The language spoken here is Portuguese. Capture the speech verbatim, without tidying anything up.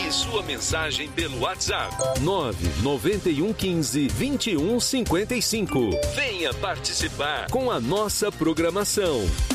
Envie sua mensagem pelo WhatsApp nove nove um um cinco, vinte e um cinquenta e cinco. Venha participar com a nossa programação.